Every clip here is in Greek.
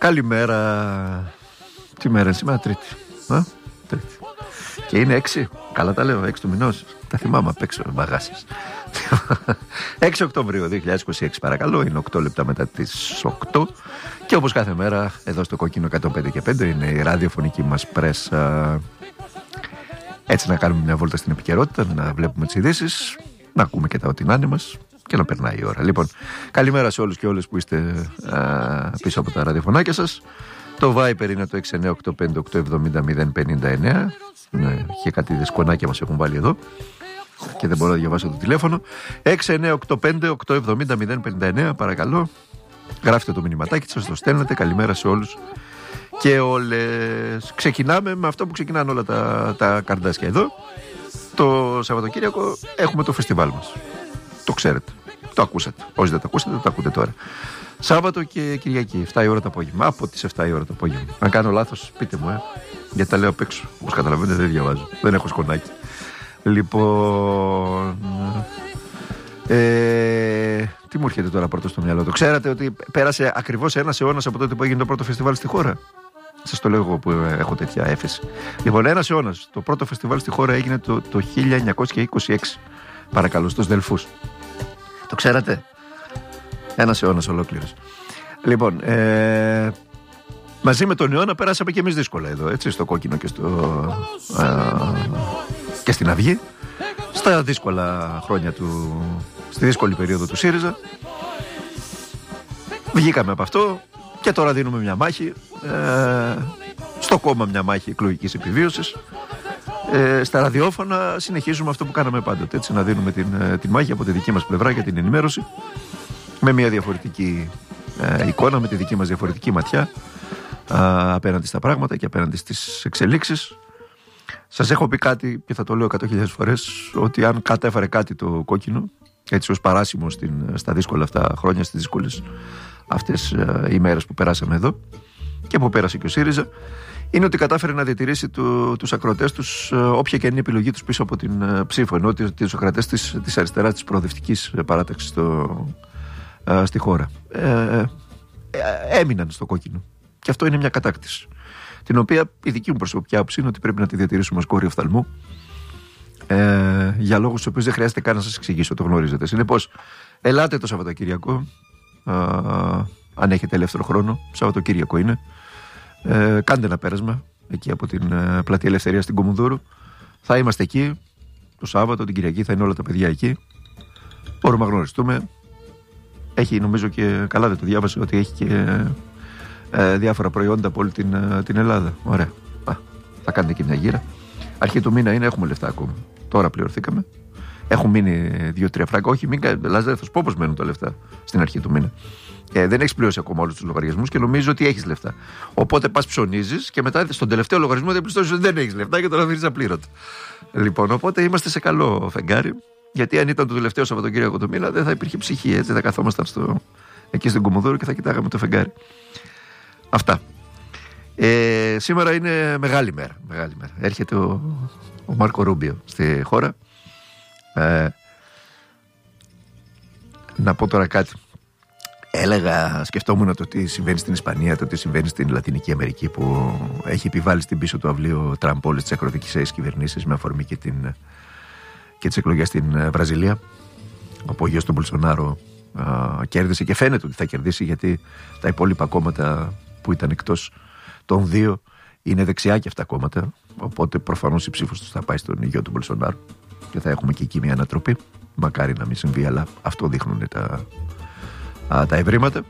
Καλημέρα. Τι μέρα είναι σήμερα? Τρίτη. Τρίτη. Και είναι 6. Καλά τα λέω, 6 του μηνός. Τα θυμάμαι απ' έξω, μπαγάσεις. 6 Οκτωβρίου 2026, παρακαλώ. Είναι 8 λεπτά μετά τις 8. Και όπως κάθε μέρα, εδώ στο Κόκκινο 105 και 5 είναι η ραδιοφωνική μας πρέσα. Έτσι να κάνουμε μια βόλτα στην επικαιρότητα, να βλέπουμε τις ειδήσεις, να ακούμε και τα ό,τι να είναι μας και να περνάει η ώρα. Λοιπόν, καλημέρα σε όλους και όλες που είστε πίσω από τα ραδιοφωνάκια σας. Το Viper είναι το 69858700599. Ναι, και κάτι δισκονάκια μας έχουν βάλει εδώ και δεν μπορώ να διαβάσω το τηλέφωνο. 69858700599, παρακαλώ. Γράφτε το μηνυματάκι σας, το στέλνετε. Καλημέρα σε όλους και όλες. Ξεκινάμε με αυτό που ξεκινάνε όλα τα καρδάσια εδώ. Το Σαββατοκύριακο έχουμε το φεστιβάλ μας. Το ξέρετε, το ακούσατε. Όσοι δεν το ακούσατε, το ακούτε τώρα. Σάββατο και Κυριακή, 7 η ώρα το απόγευμα. Από τις 7 η ώρα το απόγευμα. Αν κάνω λάθος, πείτε μου, γιατί τα λέω απ' έξω. Όπως καταλαβαίνετε, δεν διαβάζω. Δεν έχω σκονάκι. Λοιπόν. Τι μου έρχεται τώρα πρώτο στο μυαλό? Το ξέρατε ότι πέρασε ακριβώς ένας αιώνας από τότε που έγινε το πρώτο φεστιβάλ στη χώρα? Σας το λέω εγώ που έχω τέτοια έφεση. Λοιπόν, ένας αιώνας. Το πρώτο φεστιβάλ στη χώρα έγινε το 1926. Παρακαλώ, στους Δελφούς. Το ξέρατε? Ένας αιώνας ολόκληρος. Λοιπόν, μαζί με τον αιώνα πέρασαμε και εμείς δύσκολα εδώ, έτσι, στο Κόκκινο και στην Αυγή. Στα δύσκολα χρόνια στη δύσκολη περίοδο του ΣΥΡΙΖΑ. Βγήκαμε από αυτό και τώρα δίνουμε μια μάχη, στο κόμμα μια μάχη εκλογικής επιβίωσης. Στα ραδιόφωνα συνεχίζουμε αυτό που κάναμε πάντοτε, έτσι, να δίνουμε την μάχη από τη δική μας πλευρά για την ενημέρωση, με μια διαφορετική εικόνα, με τη δική μας διαφορετική ματιά απέναντι στα πράγματα και απέναντι στις εξελίξεις. Σας έχω πει κάτι και θα το λέω 100.000 φορές, ότι αν κατέφερε κάτι το Κόκκινο, έτσι ως παράσημο στα δύσκολα αυτά χρόνια, στις δύσκολες αυτές οι μέρες που περάσαμε εδώ και που πέρασε και ο ΣΥΡΙΖΑ, είναι ότι κατάφερε να διατηρήσει τους ακροατές τους, όποια και είναι η επιλογή τους, πίσω από την ψήφο, ενώ τους ακροατές της αριστεράς, της προοδευτικής παράταξης στη χώρα έμειναν στο Κόκκινο. Και αυτό είναι μια κατάκτηση, την οποία η δική μου προσωπική άποψη είναι ότι πρέπει να τη διατηρήσουμε ως κόρη οφθαλμού, για λόγους τους οποίους δεν χρειάζεται καν να σας εξηγήσω, το γνωρίζετε. Συνεπώς, ελάτε το Σαββατοκύριακο, αν έχετε ελεύθερο χρόνο. Σαββατοκύριακο είναι. Κάντε ένα πέρασμα εκεί από την Πλατεία Ελευθερίας στην Κομουνδούρου. Θα είμαστε εκεί το Σάββατο, την Κυριακή θα είναι όλα τα παιδιά εκεί. Μπορούμε να γνωριστούμε. Έχει, νομίζω, και καλά δεν το διάβασα, ότι έχει και διάφορα προϊόντα από όλη την Ελλάδα. Ωραία. Θα κάνετε και μια γύρα. Αρχή του μήνα είναι, έχουμε λεφτά ακόμα. Τώρα πληρωθήκαμε. Έχουν μείνει 2-3 φράγκα. Όχι, δηλαδή θα σου πω πώς μένουν τα λεφτά στην αρχή του μήνα. Δεν έχεις πληρώσει ακόμα όλους τους λογαριασμούς και νομίζω ότι έχεις λεφτά. Οπότε πας ψωνίζεις και μετά στον τελευταίο λογαριασμό διαπιστώσεις ότι δεν έχεις λεφτά και τώρα αφήνεις απλήρωτο. Λοιπόν, οπότε είμαστε σε καλό φεγγάρι. Γιατί αν ήταν το τελευταίο Σαββατοκύριακο του μήνα, δεν θα υπήρχε ψυχή. Έτσι, θα καθόμασταν εκεί στην Κομουνδούρου και θα κοιτάγαμε το φεγγάρι. Αυτά. Σήμερα είναι μεγάλη μέρα. Μεγάλη μέρα. Έρχεται ο Μάρκο Ρούμπιο στη χώρα. Να πω τώρα κάτι. Σκεφτόμουν το τι συμβαίνει στην Ισπανία, το τι συμβαίνει στην Λατινική Αμερική, που έχει επιβάλει στην πίσω του αυλίου Τραμπ όλες τις ακροδικησαίες κυβερνήσεις, με αφορμή και τις εκλογές στην Βραζιλία, όπου ο γιος του Μπολσονάρο κέρδισε και φαίνεται ότι θα κερδίσει, γιατί τα υπόλοιπα κόμματα που ήταν εκτός των δύο είναι δεξιά και αυτά κόμματα, οπότε προφανώς η ψήφος τους θα πάει στον γιο του Μπολσονάρο και θα έχουμε και εκεί μια ανατροπή. Μακάρι να μην συμβεί, αλλά αυτό δείχνουν τα ευρήματα.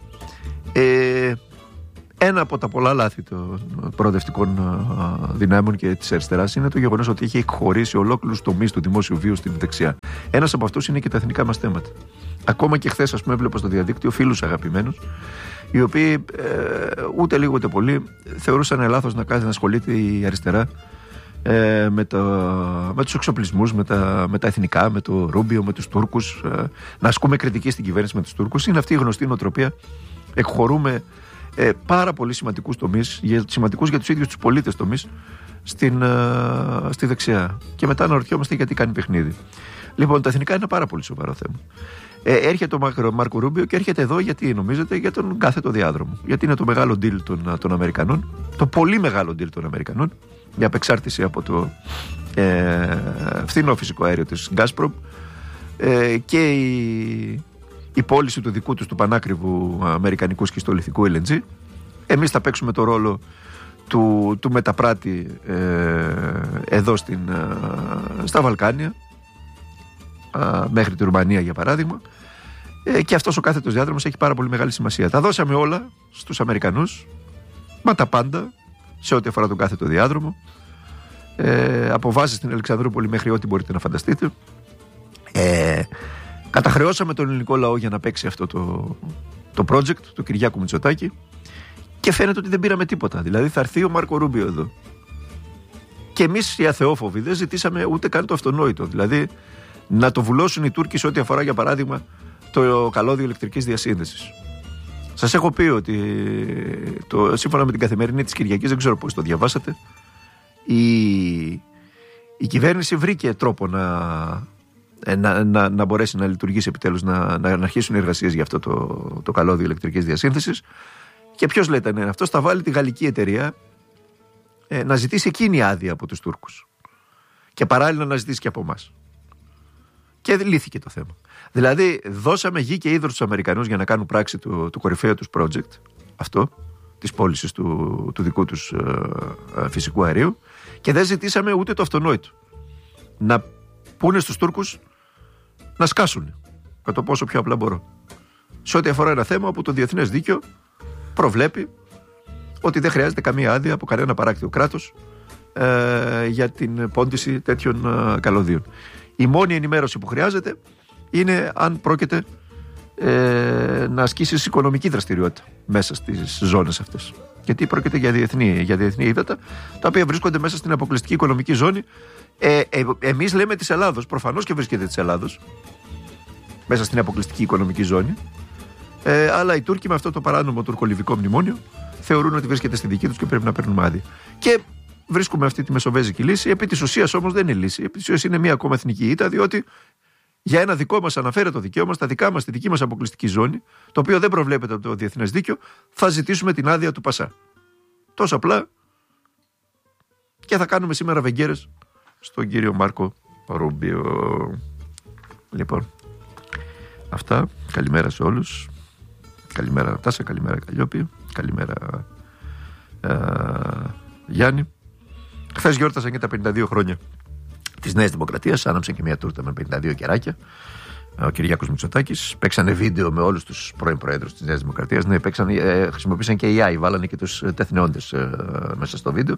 Ένα από τα πολλά λάθη των προοδευτικών δυνάμεων και της αριστεράς είναι το γεγονός ότι έχει εκχωρήσει ολόκληρους τομείς του δημόσιου βίου στην δεξιά. Ένας από αυτούς είναι και τα εθνικά μας θέματα. Ακόμα και χθες, ας πούμε, έβλεπα στο διαδίκτυο φίλους αγαπημένους, οι οποίοι ούτε λίγο ούτε πολύ θεωρούσαν λάθος να ασχολείται η αριστερά με τους εξοπλισμούς, με τα εθνικά, με το Ρούμπιο, με τους Τούρκους, να ασκούμε κριτική στην κυβέρνηση με τους Τούρκους. Είναι αυτή η γνωστή νοοτροπία. Εκχωρούμε πάρα πολύ σημαντικούς τομείς, σημαντικούς για τους ίδιους τους πολίτες τομείς, στη δεξιά. Και μετά αναρωτιόμαστε γιατί κάνει παιχνίδι. Λοιπόν, τα εθνικά είναι ένα πάρα πολύ σοβαρό θέμα. Έρχεται ο Μάρκο Ρούμπιο και έρχεται εδώ γιατί νομίζετε για τον κάθετο διάδρομο. Γιατί είναι το μεγάλο deal των Αμερικανών, το πολύ μεγάλο deal των Αμερικανών, για απεξάρτηση από το φθηνό φυσικό αέριο της Gazprom και η πώληση του δικού τους του πανάκριβου αμερικανικού σχιστολιθικού LNG. Εμείς θα παίξουμε το ρόλο του μεταπράτη εδώ στα Βαλκάνια, μέχρι τη Ρουμανία για παράδειγμα, και αυτός ο κάθετος διάδρομος έχει πάρα πολύ μεγάλη σημασία. Τα δώσαμε όλα στους Αμερικανούς, μα τα πάντα, σε ό,τι αφορά τον κάθετο διάδρομο, από βάσεις στην Αλεξανδρούπολη μέχρι ό,τι μπορείτε να φανταστείτε. Καταχρεώσαμε τον ελληνικό λαό για να παίξει αυτό το project του Κυριάκου Μητσοτάκη και φαίνεται ότι δεν πήραμε τίποτα. Δηλαδή θα έρθει ο Μάρκο Ρούμπιο εδώ και εμείς οι αθεόφοβοι δεν ζητήσαμε ούτε καν το αυτονόητο, δηλαδή να το βουλώσουν οι Τούρκοι σε ό,τι αφορά για παράδειγμα το καλώδιο ηλεκτρικής διασύνδεσης. Σας έχω πει ότι σύμφωνα με την Καθημερινή της Κυριακής, δεν ξέρω πώς το διαβάσατε, η κυβέρνηση βρήκε τρόπο να μπορέσει να λειτουργήσει επιτέλους, να αρχίσουν οι εργασίες για αυτό το καλώδιο ηλεκτρικής διασύνθεσης. Και ποιος λέει ήταν αυτός? Θα βάλει τη γαλλική εταιρεία να ζητήσει εκείνη άδεια από τους Τούρκους και παράλληλα να ζητήσει και από εμάς. Και λύθηκε το θέμα. Δηλαδή δώσαμε γη και είδωρ στους Αμερικανούς για να κάνουν πράξη του κορυφαίου τους project, αυτό της πώλησης του δικού τους φυσικού αερίου, και δεν ζητήσαμε ούτε το αυτονόητο. Να πούνε στους Τούρκους να σκάσουν με το πόσο πιο απλά μπορώ. Σε ό,τι αφορά ένα θέμα όπου το διεθνές δίκαιο προβλέπει ότι δεν χρειάζεται καμία άδεια από κανένα παράκτιο κράτος για την πώντιση τέτοιων καλωδίων. Η μόνη ενημέρωση που χρειάζεται είναι αν πρόκειται να ασκήσεις οικονομική δραστηριότητα μέσα στις ζώνες αυτές. Γιατί πρόκειται για διεθνή ύδατα, τα οποία βρίσκονται μέσα στην αποκλειστική οικονομική ζώνη. Εμείς λέμε της Ελλάδος, προφανώς και βρίσκεται της Ελλάδος μέσα στην αποκλειστική οικονομική ζώνη, αλλά οι Τούρκοι με αυτό το παράνομο τουρκολιβικό μνημόνιο θεωρούν ότι βρίσκεται στη δική τους και πρέπει να παίρνουν άδεια. Και βρίσκουμε αυτή τη μεσοβέζικη λύση. Επί της ουσίας όμως δεν είναι λύση. Επί της ουσίας είναι μια ακόμα εθνική ήττα, διότι για ένα δικό μας αναφέρετο δικαίωμα, στα δικά μας, στη δική μας αποκλειστική ζώνη, το οποίο δεν προβλέπεται από το διεθνές δίκαιο, θα ζητήσουμε την άδεια του Πασά. Τόσο απλά, και θα κάνουμε σήμερα βεγγέρες στον κύριο Μάρκο Ρούμπιο. Λοιπόν, αυτά. Καλημέρα σε όλους. Καλημέρα Τάσα, καλημέρα Καλλιόπη, καλημέρα Γιάννη. Χθες γιόρτασαν και τα 52 χρόνια της Νέας Δημοκρατίας. Άναψαν και μια τούρτα με 52 κεράκια. Ο Κυριάκος Μητσοτάκης. Παίξανε βίντεο με όλους τους πρώην προέδρους της Νέας Δημοκρατίας. Ναι, χρησιμοποίησαν και AI, βάλανε και τους τεθνεόντες μέσα στο βίντεο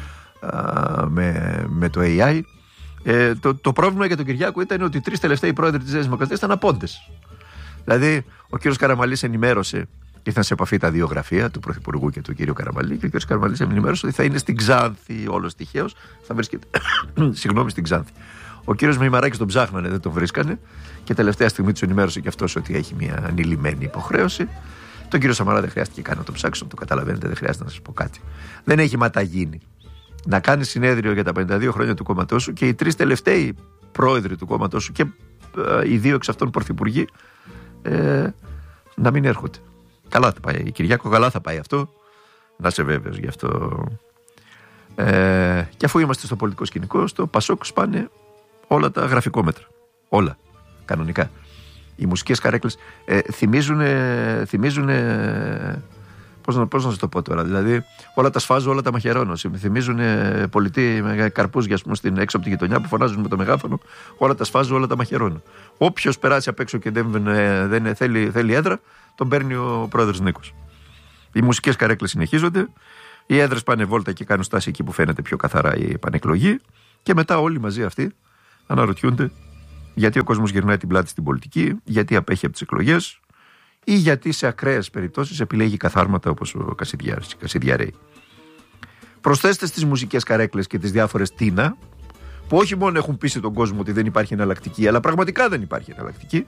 με το AI. Το πρόβλημα για τον Κυριάκο ήταν ότι οι τρεις τελευταίοι πρόεδροι της Νέας Δημοκρατίας ήταν απόντες. Δηλαδή, ο κύριος Καραμανλής ενημέρωσε, ήρθαν σε επαφή τα δύο γραφεία του Πρωθυπουργού και του κύριου Καραμανλή, και ο κύριος Καραμανλής ενημέρωσε ότι θα είναι στην Ξάνθη, όλος τυχαίως, θα βρίσκεται στην Ξάνθη. Ο κύριος Μημαράκης τον ψάχνανε, δεν τον βρίσκανε, και τελευταία στιγμή του ενημέρωσε και αυτός ότι έχει μια ανηλυμένη υποχρέωση. Τον κύριο Σαμαρά δεν χρειάστηκε καν να τον ψάξουν, το καταλαβαίνετε, δεν χρειάζεται να σας πω κάτι. Δεν έχει ματαγίνει να κάνει συνέδριο για τα 52 χρόνια του κόμματός σου και οι τρεις τελευταίοι πρόεδροι του κόμματός σου και οι δύο εξ αυτών πρωθυπουργοί να μην έρχονται. Καλά θα πάει, Κυριάκο, καλά θα πάει αυτό. Να είσαι βέβαιος γι' αυτό. Και αφού είμαστε στο πολιτικό σκηνικό, στο Πασόκ σπάνε όλα τα γραφικόμετρα. Όλα. Κανονικά. Οι μουσικές καρέκλες θυμίζουν. Πώς να σας το πω τώρα. Δηλαδή, όλα τα σφάζω, όλα τα μαχαιρώνω. Θυμίζουν πολιτοί με καρπούζια, στην έξω από τη γειτονιά που φωνάζουν με το μεγάφωνο. Όλα τα σφάζω, όλα τα μαχαιρώνω. Όποιος περάσει απ' έξω και δεν θέλει έδρα, τον παίρνει ο πρόεδρος Νίκος. Οι μουσικές καρέκλες συνεχίζονται. Οι έδρες πάνε βόλτα και κάνουν στάση εκεί που φαίνεται πιο καθαρά η επανεκλογή. Και μετά όλοι μαζί αυτοί αναρωτιούνται γιατί ο κόσμος γυρνάει την πλάτη στην πολιτική, γιατί απέχει από τις εκλογές, ή γιατί σε ακραίες περιπτώσεις επιλέγει καθάρματα όπως ο Κασιδιάρη. Προσθέστε στις μουσικές καρέκλες και τις διάφορες τίνα, που όχι μόνο έχουν πείσει τον κόσμο ότι δεν υπάρχει εναλλακτική, αλλά πραγματικά δεν υπάρχει εναλλακτική.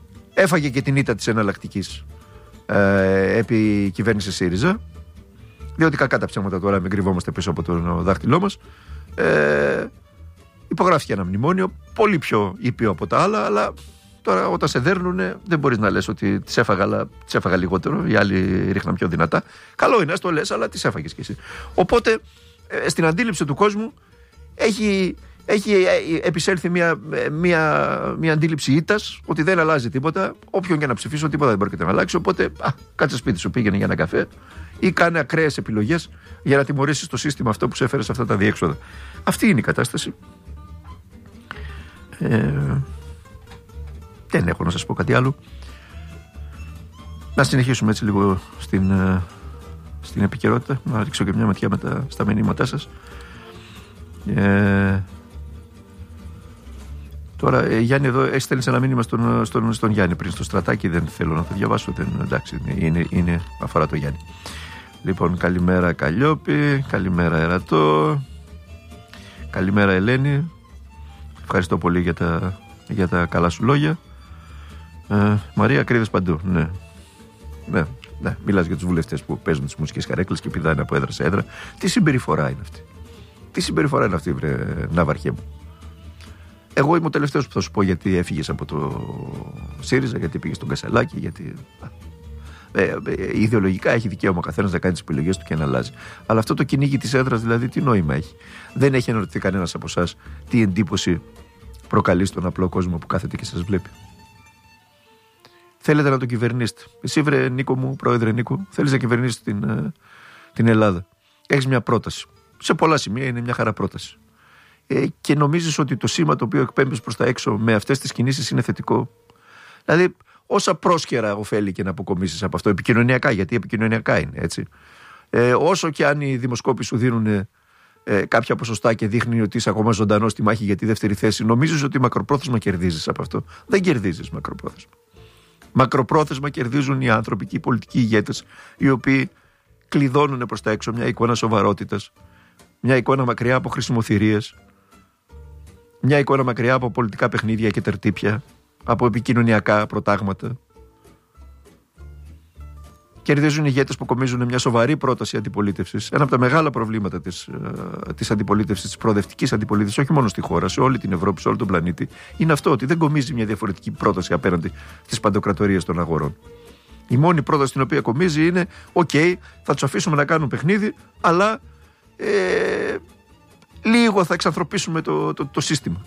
Έφαγε και την ήττα της εναλλακτικής επί κυβέρνηση ΣΥΡΙΖΑ. διότι κακά τα ψέματα τώρα, μην κρυβόμαστε πίσω από το δάχτυλό μας. Υπογράφηκε ένα μνημόνιο πολύ πιο ήπιο από τα άλλα, αλλά τώρα όταν σε δέρνουν δεν μπορείς να λες ότι τις έφαγα λιγότερο, οι άλλοι ρίχναν πιο δυνατά. Καλό είναι, ας το λες, αλλά τις έφαγες κι εσύ. Οπότε στην αντίληψη του κόσμου έχει επισέλθει μια αντίληψη ήττας, ότι δεν αλλάζει τίποτα. Όποιον και να ψηφίσω, τίποτα δεν πρόκειται να αλλάξει. Οπότε κάτσε σπίτι σου, πήγαινε για ένα καφέ ή κάνε ακραίες επιλογές για να τιμωρήσεις το σύστημα αυτό που σε έφερε σε αυτά τα διέξοδα. Αυτή είναι η κατάσταση. Δεν έχω να σας πω κάτι άλλο. Να συνεχίσουμε έτσι λίγο στην επικαιρότητα. Να ρίξω και μια ματιά στα μηνύματά σας. Τώρα, Γιάννη, εδώ έστελνες ένα μήνυμα στον Γιάννη πριν στο στρατάκι. Δεν θέλω να το διαβάσω. Εντάξει, αφορά το Γιάννη. Λοιπόν, καλημέρα Καλλιόπη, καλημέρα Ερατό, καλημέρα Ελένη. Ευχαριστώ πολύ για τα καλά σου λόγια. Μαρία, κρύβες παντού. Ναι, μιλάς για τους βουλευτές που παίζουν τις μουσικές καρέκλες και πηδάνε από έδρα σε έδρα. Τι συμπεριφορά είναι αυτή? Τι συμπεριφορά είναι αυτή, βρε ναυαρχέ μου? Εγώ είμαι ο τελευταίος που θα σου πω γιατί έφυγες από το ΣΥΡΙΖΑ, γιατί πήγες στον Κασελάκη, γιατί ιδεολογικά έχει δικαίωμα ο καθένας να κάνει τις επιλογές του και να αλλάζει. Αλλά αυτό το κυνήγι της έδρας, δηλαδή, τι νόημα έχει? Δεν έχει αναρωτηθεί κανένας από εσάς τι εντύπωση προκαλεί στον απλό κόσμο που κάθεται και σας βλέπει? Θέλετε να το κυβερνήσετε? Εσύ, βρε Νίκο μου, πρόεδρε Νίκο, θέλεις να κυβερνήσεις την Ελλάδα. Έχεις μια πρόταση. Σε πολλά σημεία είναι μια χαρά πρόταση. Και νομίζεις ότι το σήμα το οποίο εκπέμπεις προς τα έξω με αυτές τις κινήσεις είναι θετικό? Δηλαδή, όσα πρόσχερα ωφέλη και να αποκομίσεις από αυτό, επικοινωνιακά, γιατί επικοινωνιακά είναι, έτσι. Όσο και αν οι δημοσκόποι σου δίνουν κάποια ποσοστά και δείχνει ότι είσαι ακόμα ζωντανός στη μάχη για τη δεύτερη θέση, νομίζεις ότι μακροπρόθεσμα κερδίζεις από αυτό? Δεν κερδίζεις μακροπρόθεσμα. Μακροπρόθεσμα κερδίζουν οι άνθρωποι και οι πολιτικοί ηγέτες, οι οποίοι κλειδώνουν προς τα έξω μια εικόνα σοβαρότητας, μια εικόνα μακριά από χρησιμοθυρίες, μια εικόνα μακριά από πολιτικά παιχνίδια και τερτύπια, από επικοινωνιακά προτάγματα. Κερδίζουν ηγέτες που κομίζουν μια σοβαρή πρόταση αντιπολίτευσης. Ένα από τα μεγάλα προβλήματα της αντιπολίτευσης, της προοδευτικής αντιπολίτευσης, όχι μόνο στη χώρα, σε όλη την Ευρώπη, σε όλο τον πλανήτη, είναι αυτό, ότι δεν κομίζει μια διαφορετική πρόταση απέναντι στις παντοκρατορίες των αγορών. Η μόνη πρόταση την οποία κομίζει είναι: OK, θα τους αφήσουμε να κάνουν παιχνίδι, αλλά λίγο θα εξανθρωπίσουμε το σύστημα.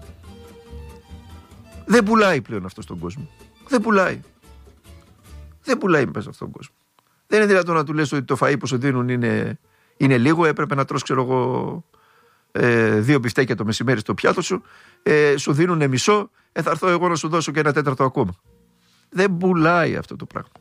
Δεν πουλάει πλέον αυτό στον κόσμο. Δεν πουλάει. Δεν πουλάει μέσα αυτόν τον κόσμο. Δεν είναι δυνατόν να του λες ότι το φαΐ που σου δίνουν είναι λίγο. Έπρεπε να τρως, ξέρω εγώ, 2 μπιφτέκια το μεσημέρι στο πιάτο σου. Σου δίνουν μισό. Θα έρθω εγώ να σου δώσω και 1/4 ακόμα. Δεν πουλάει αυτό το πράγμα.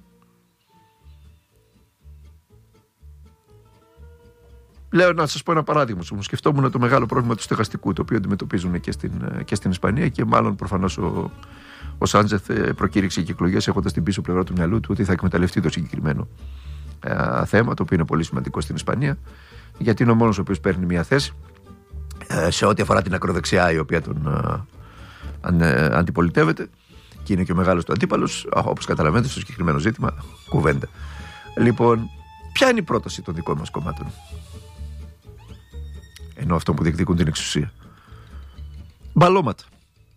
Λέω να σας πω ένα παράδειγμα. Σκεφτόμουν το μεγάλο πρόβλημα του στεγαστικού, το οποίο αντιμετωπίζουν και στην Ισπανία, και μάλλον προφανώς ο Σάντζεθ προκήρυξε και εκλογές έχοντας την πίσω πλευρά του μυαλού του ότι θα εκμεταλλευτεί το συγκεκριμένο θέμα, το οποίο είναι πολύ σημαντικό στην Ισπανία, γιατί είναι ο μόνος ο οποίος παίρνει μια θέση σε ό,τι αφορά την ακροδεξιά, η οποία τον αντιπολιτεύεται, και είναι και ο μεγάλος του αντίπαλος, όπως καταλαβαίνετε, στο συγκεκριμένο ζήτημα κουβέντα. Λοιπόν, ποια είναι η πρόταση των δικών μας κομμάτων? Ενώ αυτό που διεκδικούν την εξουσία. Μπαλώματα.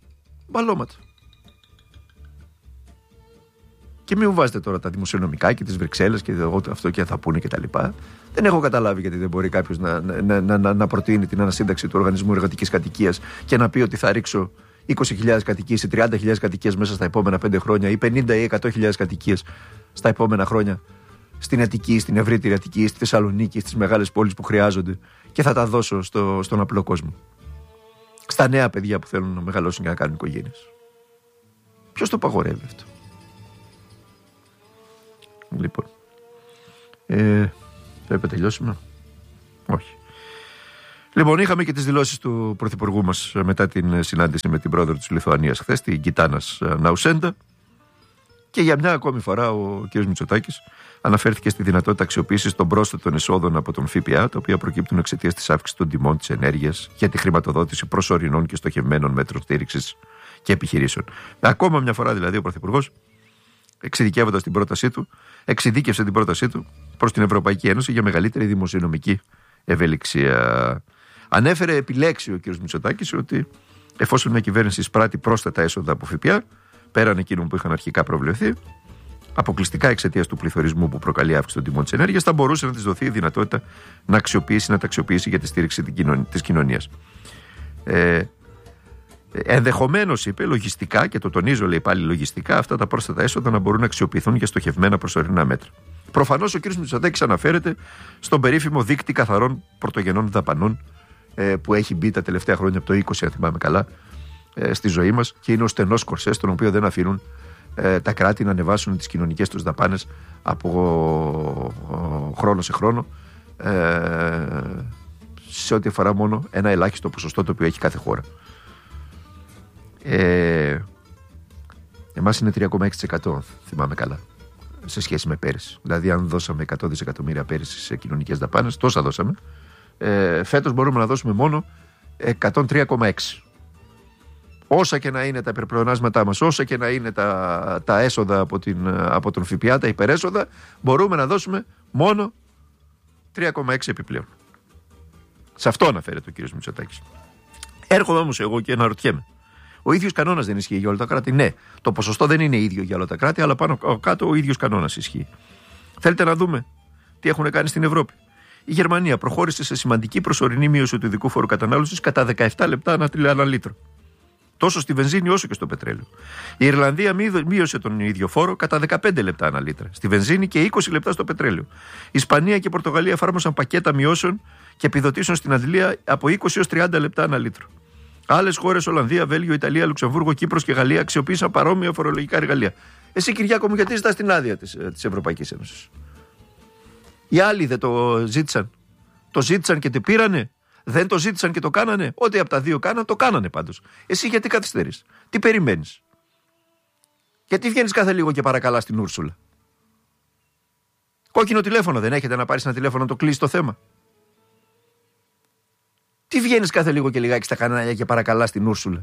Και μην μου βάζετε τώρα τα δημοσιονομικά και τις Βρυξέλλες και αυτό και θα πούνε και τα λοιπά. Δεν έχω καταλάβει γιατί δεν μπορεί κάποιος να προτείνει την ανασύνταξη του οργανισμού εργατικής κατοικίας και να πει ότι θα ρίξω 20.000 κατοικίες ή 30.000 κατοικίες μέσα στα επόμενα 5 χρόνια, ή 50 ή 100.000 κατοικίες στα επόμενα χρόνια στην Αττική, στην ευρύτερη Αττική, στη Θεσσαλονίκη, στις μεγάλες πόλεις που χρειάζονται, και θα τα δώσω στον απλό κόσμο. Στα νέα παιδιά που θέλουν να μεγαλώσουν και να κάνουν οικογένειες. Ποιος το απαγορεύει αυτό? Λοιπόν, πρέπει να τελειώσουμε. Όχι. Λοιπόν, είχαμε και τις δηλώσεις του Πρωθυπουργού μας μετά την συνάντηση με την πρόεδρο της Λιθουανίας χθες, την Γκιτάνας Ναουσέντα. Και για μια ακόμη φορά ο κ. Μητσοτάκης αναφέρθηκε στη δυνατότητα αξιοποίησης των πρόσθετων εσόδων από τον ΦΠΑ, τα οποία προκύπτουν εξαιτίας της αύξησης των τιμών της ενέργειας, για τη χρηματοδότηση προσωρινών και στοχευμένων μέτρων στήριξης και επιχειρήσεων. Ακόμα μια φορά δηλαδή ο Πρωθυπουργός εξειδικεύσε την πρότασή του προς την Ευρωπαϊκή Ένωση για μεγαλύτερη δημοσιονομική ευελιξία. Ανέφερε επιλέξει ο κ. Μητσοτάκης ότι εφόσον μια κυβέρνηση εισπράττει πρόσθετα έσοδα από ΦΠΑ, πέραν εκείνων που είχαν αρχικά προβλεφθεί, αποκλειστικά εξαιτίας του πληθωρισμού που προκαλεί αύξηση των τιμών της ενέργειας, θα μπορούσε να της δοθεί η δυνατότητα να τα αξιοποιήσει για τη στήριξη της κοινωνίας. Ενδεχομένως, είπε, λογιστικά, και το τονίζω, λέει πάλι λογιστικά, αυτά τα πρόσθετα έσοδα να μπορούν να αξιοποιηθούν για στοχευμένα προσωρινά μέτρα. Προφανώς ο κ. Μητσοτάκης αναφέρεται στον περίφημο δείκτη καθαρών πρωτογενών δαπανών που έχει μπει τα τελευταία χρόνια από το 20, αν θυμάμαι καλά, στη ζωή μας, και είναι ο στενός κορσές, τον οποίο δεν αφήνουν τα κράτη να ανεβάσουν τις κοινωνικές τους δαπάνες από χρόνο σε χρόνο, σε ό,τι αφορά μόνο ένα ελάχιστο ποσοστό το οποίο έχει κάθε χώρα. Εμάς είναι 3,6%, θυμάμαι καλά, σε σχέση με πέρυσι. Δηλαδή, αν δώσαμε 100 δισεκατομμύρια πέρυσι σε κοινωνικές δαπάνες, τόσα δώσαμε, φέτος μπορούμε να δώσουμε μόνο 103,6. Όσα και να είναι τα υπερπλεονάσματά μας, όσα και να είναι τα έσοδα από τον ΦΠΑ, τα υπερέσοδα, μπορούμε να δώσουμε μόνο 3,6 επιπλέον. Σε αυτό αναφέρεται ο κ. Μητσοτάκης. Έρχομαι όμως εγώ και αναρωτιέμαι. Ο ίδιος κανόνας δεν ισχύει για όλα τα κράτη? Ναι, το ποσοστό δεν είναι ίδιο για όλα τα κράτη, αλλά πάνω κάτω ο ίδιος κανόνας ισχύει. Θέλετε να δούμε τι έχουν κάνει στην Ευρώπη? Η Γερμανία προχώρησε σε σημαντική προσωρινή μείωση του ειδικού φόρου κατανάλωσης κατά 17 λεπτά ανά λίτρο. Τόσο στη βενζίνη όσο και στο πετρέλαιο. Η Ιρλανδία μείωσε τον ίδιο φόρο κατά 15 λεπτά ανά λίτρα στη βενζίνη και 20 λεπτά στο πετρέλαιο. Η Ισπανία και η Πορτογαλία εφάρμοσαν πακέτα μειώσεων και επιδοτήσεων στην Αγγλία από 20 έως 30 λεπτά ανά λίτρο. Άλλες χώρες, Ολλανδία, Βέλγιο, Ιταλία, Λουξεμβούργο, Κύπρος και Γαλλία, αξιοποίησαν παρόμοια φορολογικά εργαλεία. Εσύ, Κυριάκο μου, γιατί ζητάς την άδεια της Ευρωπαϊκής Ένωσης? Οι άλλοι δεν το ζήτησαν? Το ζήτησαν και το πήρανε? Δεν το ζήτησαν και το κάνανε? Ό,τι από τα δύο κάναν, το κάνανε πάντως. Εσύ γιατί καθυστερείς? Τι περιμένεις? Γιατί βγαίνεις κάθε λίγο και παρακαλάς την Ούρσουλα? Κόκκινο τηλέφωνο δεν έχετε να πάρεις ένα τηλέφωνο να το κλείσει το θέμα? Τι βγαίνεις κάθε λίγο και λιγάκι στα κανάλια και παρακαλάς την Ούρσουλα?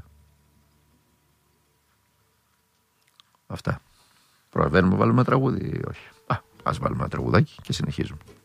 Αυτά. Προλαβαίνουμε να βάλουμε ένα τραγούδι? Όχι. Ας βάλουμε ένα τραγουδάκι και συνεχίζουμε.